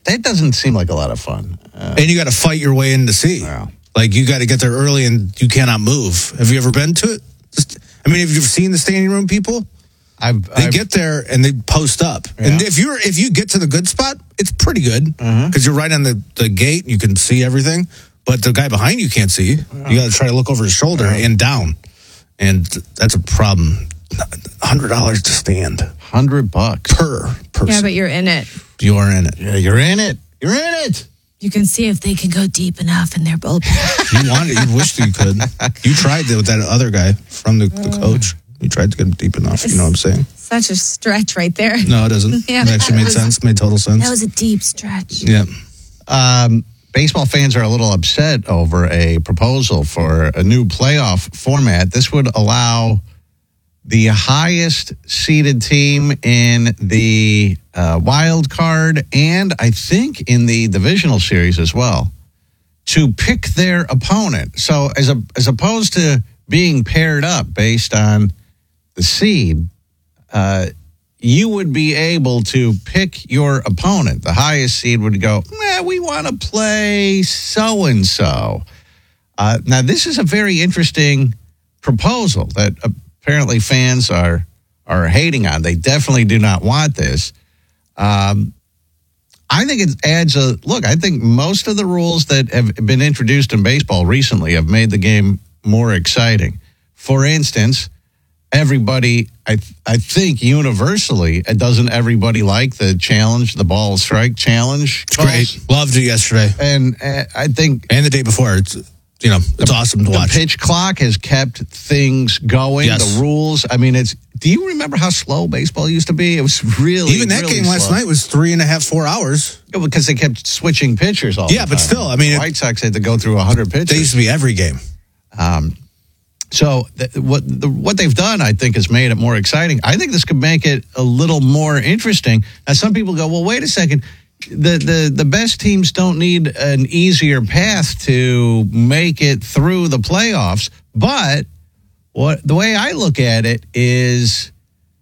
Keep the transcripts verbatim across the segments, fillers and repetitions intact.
that doesn't seem like a lot of fun. Uh, and you got to fight your way in to see. Wow. Like, you got to get there early and you cannot move. Have you ever been to it? Just, I mean, have you ever seen the standing room people? I've, they I've, get there and they post up. Yeah. And if you're if you get to the good spot, it's pretty good because uh-huh. you're right on the, the gate. You can see everything. But the guy behind you can't see. You got to try to look over his shoulder yeah. and down. And that's a problem. one hundred dollars to stand. one hundred bucks per person. Yeah, but you're in it. You are in it. Yeah, you're in it. You're in it. You can see if they can go deep enough in their bullpen. You wanted, you wished you could. You tried that with that other guy from the, the coach. You tried to get him deep enough. It's you know what I'm saying? Such a stretch right there. No, it doesn't. Yeah, it actually made was, sense. Made total sense. That was a deep stretch. Yeah. Um, baseball fans are a little upset over a proposal for a new playoff format. This would allow the highest seeded team in the uh, wild card and I think in the divisional series as well to pick their opponent. So as a, as opposed to being paired up based on the seed, uh, you would be able to pick your opponent. The highest seed would go, eh, we want to play so-and-so. Uh, now, this is a very interesting proposal that apparently fans are are hating on. They definitely do not want this. Um, I think it adds a look. I think most of the rules that have been introduced in baseball recently have made the game more exciting. For instance, everybody, I I think universally, doesn't everybody like the challenge, the ball strike challenge? It's great. Loved it yesterday, and uh, I think and the day before. It's you know it's the, awesome to the watch. The pitch clock has kept things going. Yes. The rules. I mean, it's. Do you remember how slow baseball used to be? It was really even that really game slow. last night was three and a half, four hours. Yeah, because they kept switching pitchers all. Yeah, the time. but still, I mean, the White Sox had to go through a hundred pitches. They used to be every game. Um, so th- what the, what they've done, I think, has made it more exciting. I think this could make it a little more interesting. Now, some people go, well, wait a second. The, the, the best teams don't need an easier path to make it through the playoffs. But what the way I look at it is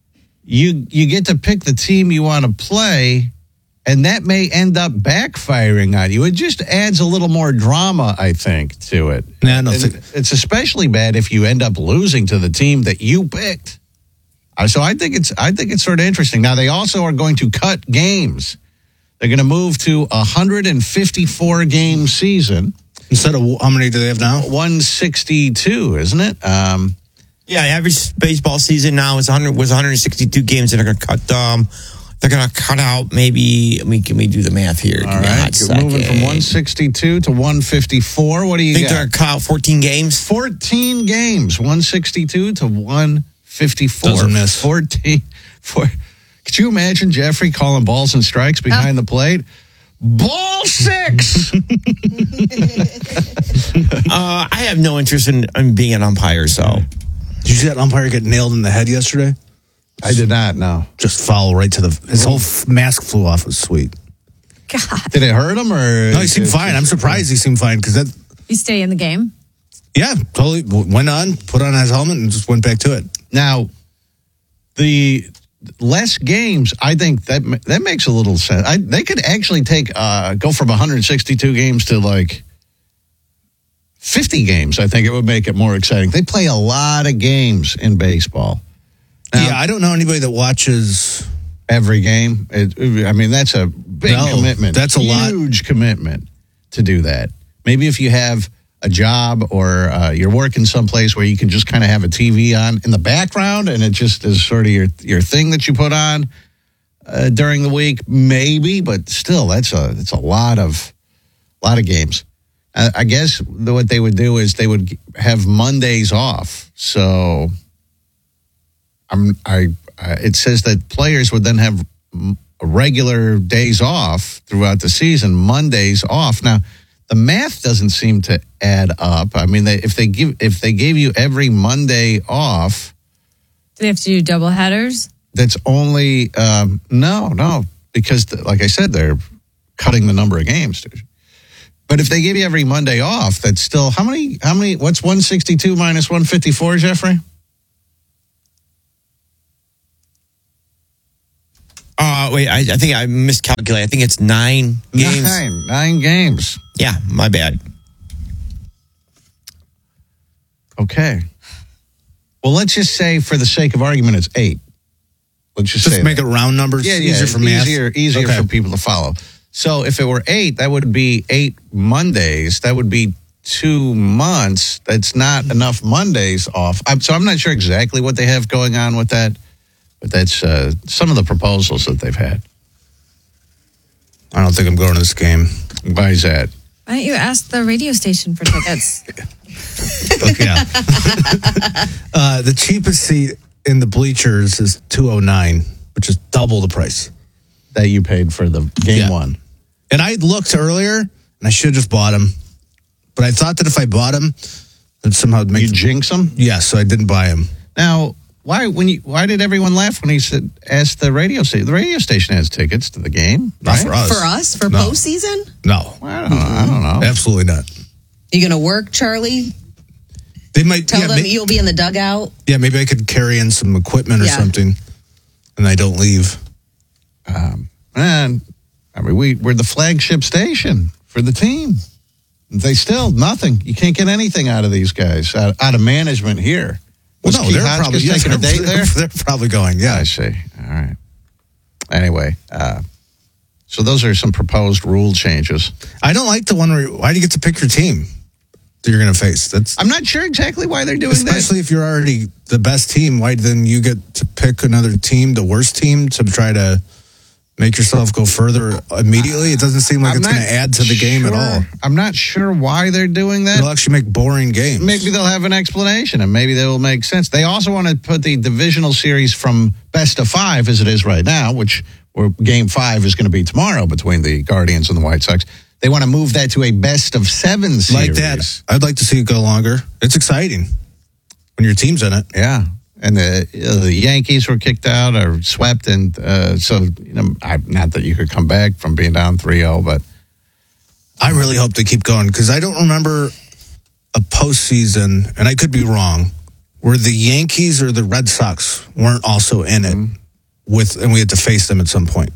you you get to pick the team you want to play, and that may end up backfiring on you. It just adds a little more drama, I think, to it. Yeah, no, th- it's especially bad if you end up losing to the team that you picked. Uh, so I think it's I think it's sort of interesting. Now, they also are going to cut games. They're going to move to a one hundred fifty-four game season. Instead of, how many do they have now? one sixty-two, isn't it? Um, yeah, average baseball season now is one hundred, was one hundred sixty-two games, and they're going to cut um, they're going to cut out maybe, let me, let me do the math here. All right, you're moving from one sixty-two to one fifty-four. What do you I think got? they're going to cut out fourteen games. fourteen games, one sixty-two to one fifty-four. Doesn't miss. fourteen. Four, could you imagine Jeffrey calling balls and strikes behind oh. the plate? Ball six! uh, I have no interest in, in being an umpire, so. Did you see that umpire get nailed in the head yesterday? I did not, no. Just foul right to the... His whole f- mask flew off. It was sweet. God. Did it hurt him, or... No, he seemed fine. I'm surprised he seemed fine, because that... You stay in the game? Yeah, totally. Went on, put on his helmet, and just went back to it. Now, the... less games, I think that that makes a little sense. I, they could actually take uh, go from one hundred sixty-two games to like fifty games. I think it would make it more exciting. They play a lot of games in baseball. Now, yeah, I don't know anybody that watches every game. It, I mean, that's a big no, commitment. That's a huge lot. Huge commitment to do that. Maybe if you have a job or uh, you're working someplace where you can just kind of have a T V on in the background and it just is sort of your your thing that you put on uh, during the week, maybe, but still, that's a it's a lot of lot of games. I, I guess the, what they would do is they would have Mondays off. So I'm I, I it says that players would then have regular days off throughout the season, Mondays off. Now, the math doesn't seem to add up. I mean, they, if they give if they gave you every Monday off, do they have to do double headers? That's only um, no, no, because the, like I said, they're cutting the number of games. But if they give you every Monday off, that's still how many? How many? What's one sixty-two minus one fifty-four, Jeffrey? Uh, wait, I, I think I miscalculated. I think it's nine games. Nine, nine games. Yeah, my bad. Okay. Well, let's just say, for the sake of argument, it's eight. Let's just, Just say make that. it round numbers. Yeah, yeah, easier for math. easier, easier Okay. for people to follow. So if it were eight, that would be eight Mondays. That would be two months. That's not enough Mondays off. I'm, so I'm not sure exactly what they have going on with that, but that's uh, some of the proposals that they've had. I don't think I'm going to this game. Why is that? Why don't you ask the radio station for tickets? Look, yeah. uh, the cheapest seat in the bleachers is two oh nine, which is double the price. That you paid for the game Yeah. one. And I looked earlier, and I should have just bought them. But I thought that if I bought them, then somehow it'd make You jinx them? Yeah, so I didn't buy them. Now, why when you why did everyone laugh when he said asked the radio station? The radio station has tickets to the game, Not right? for us. For us? For No. postseason? No, I don't know. I don't know. absolutely not. You going to work, Charlie? They might Tell yeah, them may- you'll be in the dugout? yeah, maybe I could carry in some equipment or Yeah. something, and I don't leave. Um, and I mean, we we're the flagship station for the team. They still nothing. You can't get anything out of these guys out, out of management here. Well, Was no, Keith they're Hotchkiss probably taking a they're, date there. They're probably going. Yeah, I see. All right. Anyway, uh, so those are some proposed rule changes. I don't like the one where why do you get to pick your team that you're going to face? That's I'm not sure exactly why they're doing especially if you're already the best team. Why then you get to pick another team, the worst team, to try to make yourself go further immediately? It doesn't seem that. like I'm it's going not to add to the game at sure. all. I'm not sure why they're doing that. It'll actually make boring games. Maybe they'll have an explanation and maybe they will make sense. They also want to put the divisional series from best of five as it is right now, which where game five is going to be tomorrow between the Guardians and the White Sox. They want to move that to a best of seven series. like that. I'd like to see it go longer. It's exciting when your team's in it. Yeah. And the uh, the Yankees were kicked out or swept. And uh, so, you know, I, not that you could come back from being down three oh, but I really hope they keep going because I don't remember a postseason, and I could be wrong, where the Yankees or the Red Sox weren't also in it Mm-hmm. with, and we had to face them at some point.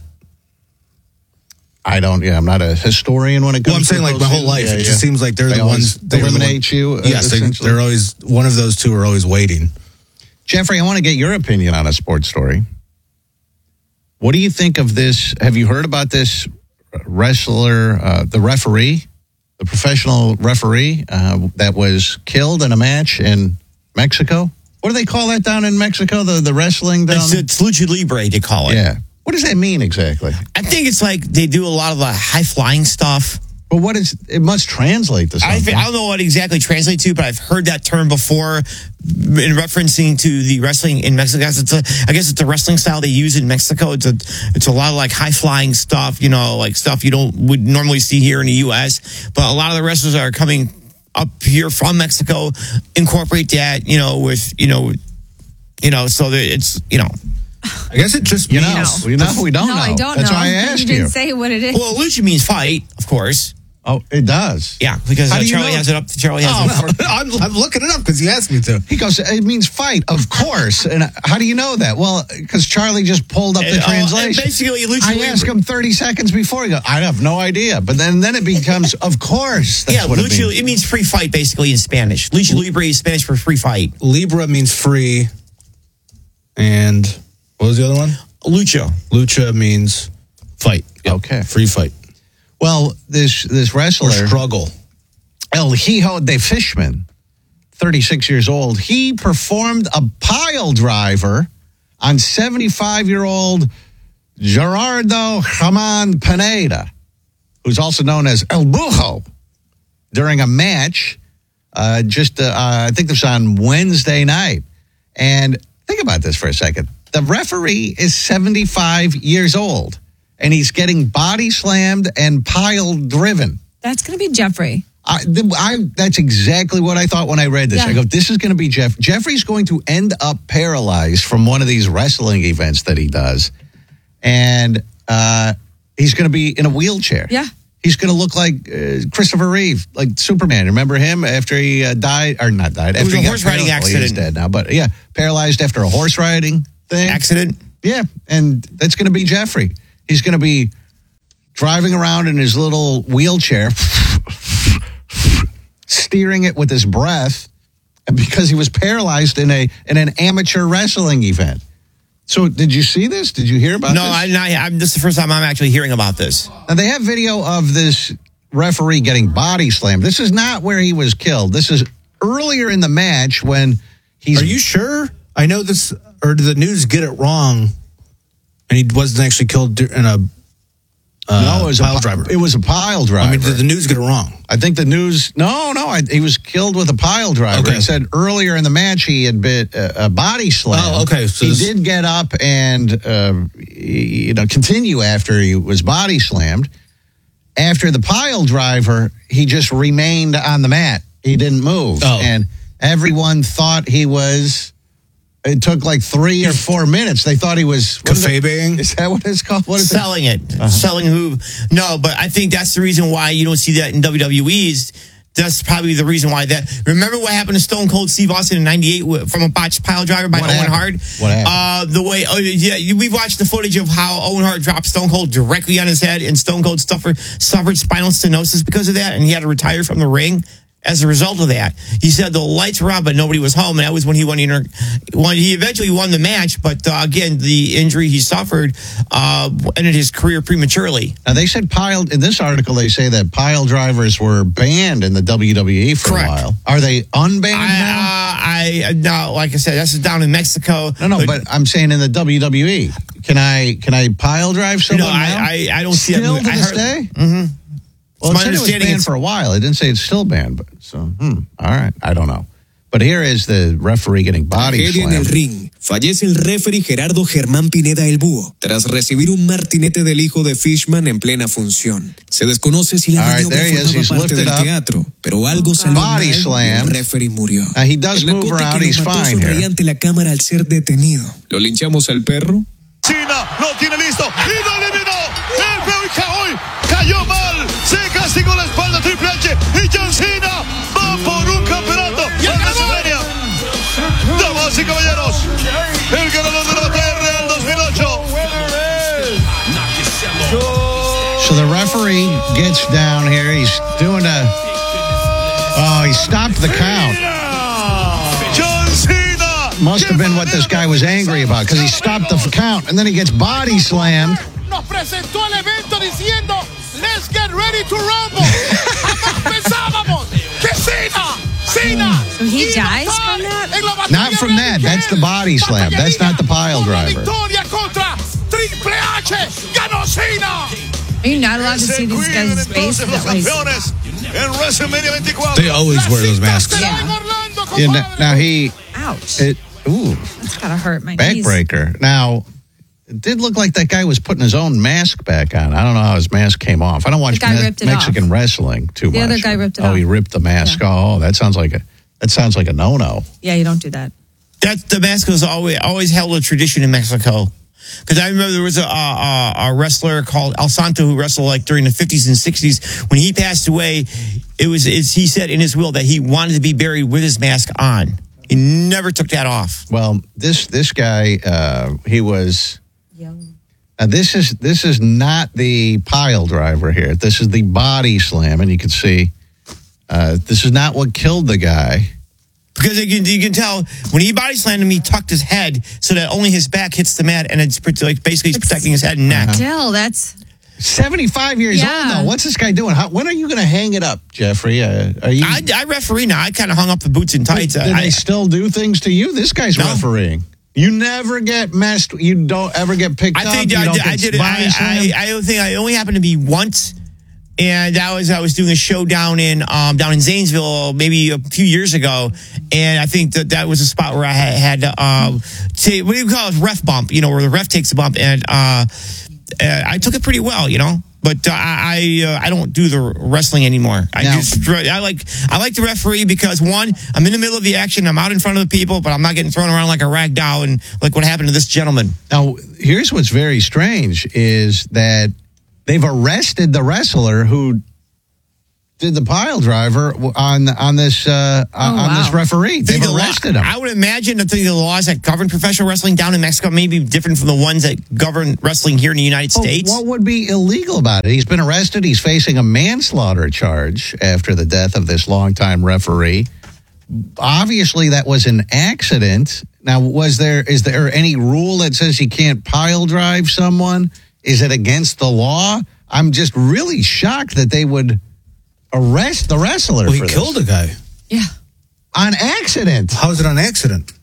I don't, yeah, I'm not a historian when it comes Well, I'm to saying like my whole postseason. life, Yeah, it yeah. just seems like they're They the always ones they're the eliminate one- you. uh, Yes, they, essentially. they're always one of those two are always waiting. Jeffrey, I want to get your opinion on a sports story. What do you think of this? Have you heard about this wrestler, uh, the referee, the professional referee uh, that was killed in a match in Mexico? What do they call that down in Mexico? The the wrestling down? It's, it's lucha libre, they call it. Yeah. What does that mean exactly? I think it's like they do a lot of the high flying stuff. But what is it? Must translate to I, something. I don't know what it exactly translates to, but I've heard that term before in referencing to the wrestling in Mexico. It's a, I guess it's the wrestling style they use in Mexico. It's a, it's a lot of like high flying stuff, you know, like stuff you don't would normally see here in the U S. But a lot of the wrestlers that are coming up here from Mexico incorporate that, you know, with, you know, you know, so that it's, you know. I guess it just you means know, you know, we don't no, know. I don't That's know. why I asked you didn't you. say what it is. Well, lucha means fight, of course. Oh, it does. Yeah, because How uh, do you Charlie know? has it up. Charlie has Oh, it up. I'm, I'm looking it up because you asked me to. He goes, it means fight, of course. And how do you know that? Well, because Charlie just pulled up the And, uh, and translation. basically, lucha I libre- asked him thirty seconds before. He goes, I have no idea. But then, then it becomes, of course. That's Yeah, what lucha, it means. it means free fight basically in Spanish. Lucha libre is Spanish for free fight. Libra means free, and what was the other one? Lucha. Lucha means fight. Yep. Okay. Free fight. Well, this this Or wrestler, struggle. El Hijo de Fishman, thirty-six years old, he performed a pile driver on seventy-five-year-old Gerardo German Pineda, who's also known as El Bujo, during a match uh, just, uh, uh, I think this was on Wednesday night. And think about this for a second. The referee is seventy-five years old, and he's getting body slammed and pile driven. That's going to be Jeffrey. I, the, I, that's exactly what I thought when I read this. Yeah. I go, this is going to be Jeff. Jeffrey's going to end up paralyzed from one of these wrestling events that he does. And uh, he's going to be in a wheelchair. Yeah. He's going to look like uh, Christopher Reeve, like Superman. Remember him after he uh, died, or not died? It was after a he got horse riding paralyzed. Well, he is accident. dead now, but yeah, paralyzed after a horse riding thing. Accident. Yeah, and that's going to be Jeffrey. He's going to be driving around in his little wheelchair, steering it with his breath, because he was paralyzed in a in an amateur wrestling event. So, did you see this? Did you hear about no, this? I, I, I'm, this is the first time I'm actually hearing about this. Now, they have video of this referee getting body slammed. This is not where he was killed. This is earlier in the match when he's... Are you sure? I know this, or did the news get it wrong? And he wasn't actually killed in a uh, no, it was pile a, driver. It was a pile driver. I mean, did the news get it wrong? I think the news... No, no, I, he was killed with a pile driver. Okay. It said earlier in the match he had been a, a body slam. Oh, okay. So he this- did get up and uh, you know continue after he was body slammed. After the pile driver, he just remained on the mat. He didn't move. Oh. And everyone thought he was... It took like three or four minutes. They thought he was... what is it- Kayfabeing? Is that what it's called? What is it? Selling it. Selling who? No, but I think that's the reason why you don't see that in W W E. Is that's probably the reason why that. Remember what happened to Stone Cold Steve Austin in ninety-eight from a botched pile driver by What Owen happened? Hart? What happened? Uh, the way, oh, yeah, we've watched the footage of how Owen Hart dropped Stone Cold directly on his head, and Stone Cold suffered, suffered spinal stenosis because of that, and he had to retire from the ring. As a result of that, he said the lights were on, but nobody was home, and that was when he won. Inter- won he eventually won the match, but uh, again, the injury he suffered uh, ended his career prematurely. Now, they said pile, in this article, they say that pile drivers were banned in the W W E for Correct. a while. Are they unbanned I, now? uh, I no, like I said, this is down in Mexico. No, no, but I'm saying in the W W E. Can I can I pile drive someone No, now? I, I, I don't see Still that. to I this heard- day? Mhm. Well, It's my it said it was understanding banned it's- for a while. It didn't say it's still banned, but so hmm, all right, I don't know. But here is the referee getting body Tragedia en el slammed. ring. Fallece el referee Gerardo Germán Pineda el Búho tras recibir un martinete del hijo de Fishman en plena función. Se desconoce si la All right, maniobra there he is. formaba He's parte lifted del up. teatro, pero algo salió Body mal y slammed. el referee murió. Now, he does El move lacote around. que lo He's mató fine sonreía here. ante la cámara al ser detenido. ¿Lo linchamos al perro? China lo tiene listo y lo eliminó. El feo y hoy cayó mal. Se castigó la espalda Triple H y John Cena va por un campeonato. Y el WrestleMania. Damas y caballeros, el ganador de la batalla real dos mil ocho. So the referee gets down here. He's doing a. Oh, he stopped the count. John Cena. Must have been what this guy was angry about because he stopped the count and then he gets body slammed. Nos presentó el evento diciendo, let's get ready to rumble. Jamás pensábamos que Cena, Cena. So he dies from that? Not from that. That's the body slam. That's not the pile driver. Victoria contra Triple H. Ganó Cena. Are you not allowed to see these guys' face? Is that like, En WrestleMania twenty-four. They always wear those masks. Yeah. Yeah, now, now he. ouch. It, ooh, That's gotta hurt my knees. backbreaker. Now, it did look like that guy was putting his own mask back on. I don't know how his mask came off. I don't watch The guy Me- ripped it Mexican off. wrestling too The much. other guy ripped it oh, off. he ripped the mask. Yeah. Oh, that sounds like a that sounds like a no no. Yeah, you don't do that. That the mask was always always held a tradition in Mexico. Because I remember there was a, a, a wrestler called El Santo who wrestled like during the fifties and sixties. When he passed away, it was it's, he said in his will that he wanted to be buried with his mask on. He never took that off. Well, this this guy, uh, he was. Now this is this is not the pile driver here. This is the body slam, and you can see uh, this is not what killed the guy. Because you can, you can tell when he body slammed him, he tucked his head so that only his back hits the mat, and it's like basically he's protecting his head and neck. Still, that's seventy-five years Yeah. old though. What's this guy doing? How, when are you going to hang it up, Jeffrey? Uh, are you? I, I referee now. I kind of hung up the boots and tights. do I, they still do things to you? This guy's No. refereeing. You never get messed. You don't ever get picked I up. think you I don't did. get I did. it. body I, slammed? I, I don't think I only happened to be once, and that was I was doing a show down in um, down in Zanesville maybe a few years ago, and I think that that was a spot where I had, had to uh, say what do you call it, ref bump? You know, where the ref takes a bump, and uh, uh, I took it pretty well. You know. But uh, I I, uh, I don't do the wrestling anymore. I Now- just I like I like the referee because one, I'm in the middle of the action, I'm out in front of the people, but I'm not getting thrown around like a rag doll and like what happened to this gentleman. Now, here's what's very strange is that they've arrested the wrestler who did the pile driver on on this uh, Oh, on wow. this referee. They've The law- arrested him. I would imagine that the laws that govern professional wrestling down in Mexico may be different from the ones that govern wrestling here in the United Oh, States. what would be illegal about it? He's been arrested. He's facing a manslaughter charge after the death of this longtime referee. Obviously, that was an accident. Now, was there is there any rule that says you can't pile drive someone? Is it against the law? I'm just really shocked that they would arrest the wrestler. Well, he for this. killed a guy. Yeah. on accident. How is it on accident?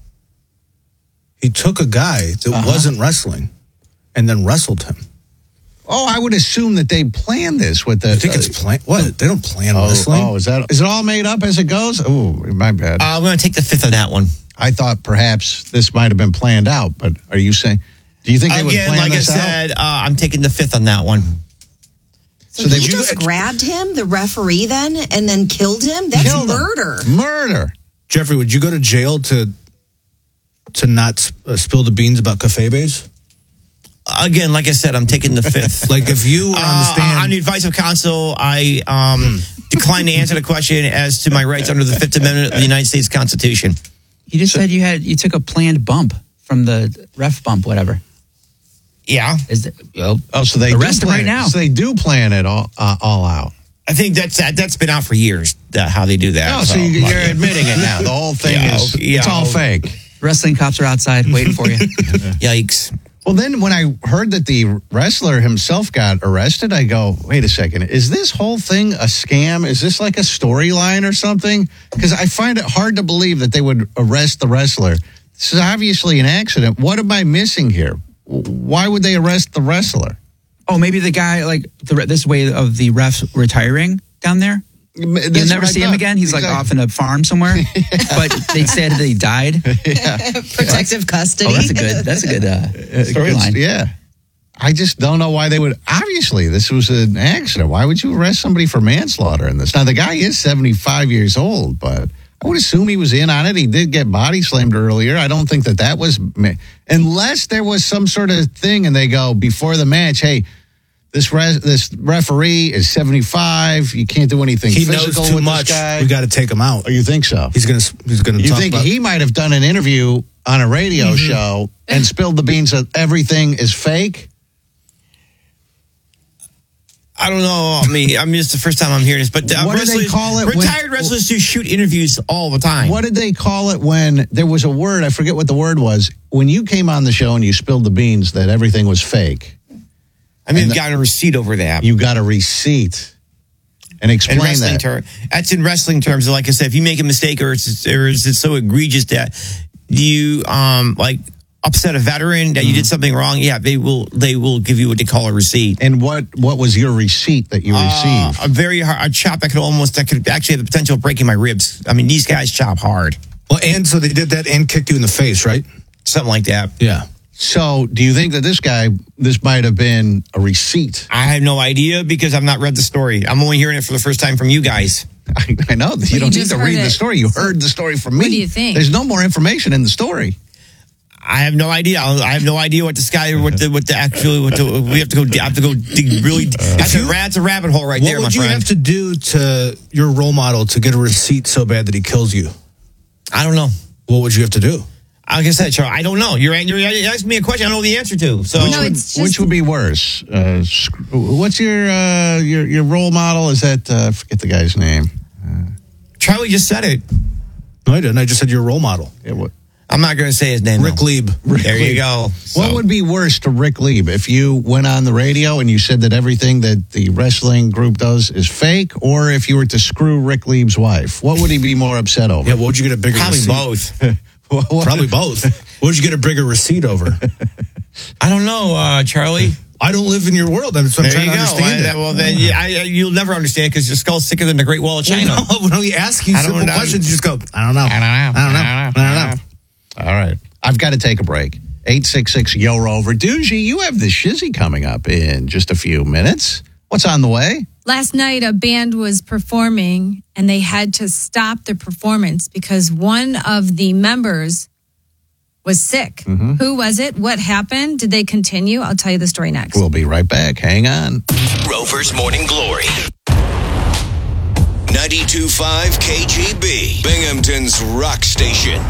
He took a guy that Uh-huh. wasn't wrestling and then wrestled him. Oh, I would assume that they planned this with the. I think it's plan. What? They don't plan Oh, wrestling. oh, is that is it all made up as it goes? Oh, my bad. Uh, I'm going to take the fifth on that one. I thought perhaps this might have been planned out, but are you saying? Do you think they would Again, plan like I this out? said, uh, I'm taking the fifth on that one. So, So they they- just grabbed him, the referee, then, and then killed him? That's Killed him. murder. Murder. Jeffrey, would you go to jail to to not uh, spill the beans about Cafebes? Again, like I said, I'm taking the fifth. Like if you were on the Uh, stand, on the advice of counsel, I um, decline to answer the question as to my rights under the Fifth Amendment of the United States Constitution. You just said you had you took a planned bump from the ref bump, whatever. Yeah, Is it, well, Oh, so they arrest do him plan right now. So they do plan it all uh, all out. I think that's that, that's been out for years. Uh, how they do that? Oh, so you, like, you're admitting it now. The whole thing Yeah, is okay, it's yeah, all okay. fake. Wrestling cops are outside waiting for you. Yikes! Well, then when I heard that the wrestler himself got arrested, I go, wait a second. Is this whole thing a scam? Is this like a storyline or something? Because I find it hard to believe that they would arrest the wrestler. This is obviously an accident. What am I missing here? Why would they arrest the wrestler? Oh, maybe the guy like the, this way of the refs retiring down there. You'll That's never what I see him thought. again. He's like Exactly. off in a farm somewhere. But they said that he died. Protective custody. Oh, that's a good. That's a good uh, storyline. Yeah. I just don't know why they would. Obviously, this was an accident. Why would you arrest somebody for manslaughter in this? Now, the guy is seventy-five years old, but I would assume he was in on it. He did get body slammed earlier. I don't think that that was, ma- unless there was some sort of thing and they go before the match, hey, this res, this referee is seventy-five. You can't do anything he physical knows too with much. this guy. We got to take him out. Oh, you think so? He's gonna. He's gonna. You talk think about, he might have done an interview on a radio Mm-hmm. show and spilled the beans that everything is fake? I don't know. I mean, I mean, it's the first time I'm hearing this. But uh, What do they wrestlers- call it when- Retired wrestlers do shoot interviews all the time. What did they call it when there was a word? I forget what the word was. When you came on the show and you spilled the beans that everything was fake, I mean, and I've gotten a receipt over that. you got a receipt. And in explain wrestling that. terms, that's in wrestling terms. Like I said, if you make a mistake or it's or is it so egregious that you um like upset a veteran that you did something wrong, yeah, they will they will give you what they call a receipt. And what, what was your receipt that you Uh, received? a very hard a chop that could almost that could actually have the potential of breaking my ribs. I mean, these guys chop hard, Well, and so they did that and kicked you in the face, right? something like that. Yeah. So do you think that this guy, this might have been a receipt? I have no idea because I've not read the story. I'm only hearing it for the first time from you guys. I, I know that you you don't need just to heard read the it. story. You heard the story from me. What do you think? There's no more information in the story. I have no idea. I have no idea what this guy, what the, what the actually, what the, we have to go, I have to go dig really. That's a, that's a rabbit hole right What there, my would you friend. have to do to your role model to get a receipt so bad that he kills you? I don't know. What would you have to do? Like I said, Charles, I don't know. You're, you're asking me a question I don't know the answer to. So No, it's just Which would be worse? Uh, sc- what's your uh, your your role model? Is that uh, I forget the guy's name? Charlie just said it. No, I didn't. I just said your role model, It wa- I'm not going to say his name. Rick though. Lieb. There you go. What So- would be worse to Rick Lieb if you went on the radio and you said that everything that the wrestling group does is fake, or if you were to screw Rick Lieb's wife? What would he be more upset over? Yeah, what would you get a bigger Probably receipt? both. What- what- Probably both. What would you get a bigger receipt over? I don't know, uh, Charlie. I don't live in your world. That's what I'm There trying you to go. understand. I- it. well, then yeah, I, I- you'll never understand because your skull's thicker than the Great Wall of China. Well, no, when we ask you I don't simple know. questions, you just go, I don't know. I don't know. I don't know. I don't know. All right. I've got to take a break. eight six six, Y O Rover. Doogie, you have the shizzy coming up in just a few minutes. What's on the way? last night a band was performing and they had to stop the performance because one of the members was sick. Mm-hmm. Who was it? What happened? Did they continue? I'll tell you the story next. We'll be right back. Hang on. Rover's Morning Glory. ninety-two point five K G B, Binghamton's rock station.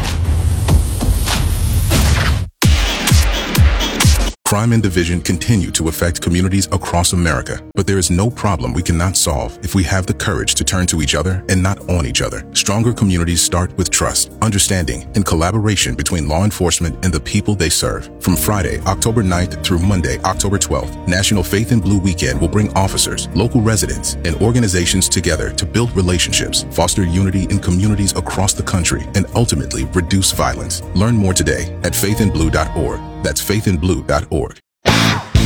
Crime and division continue to affect communities across America, but there is no problem we cannot solve if we have the courage to turn to each other and not on each other. Stronger communities start with trust, understanding, and collaboration between law enforcement and the people they serve. From Friday, October ninth through Monday, October twelfth, National Faith in Blue Weekend will bring officers, local residents, and organizations together to build relationships, foster unity in communities across the country, and ultimately reduce violence. Learn more today at faith in blue dot org. That's faith in blue dot org.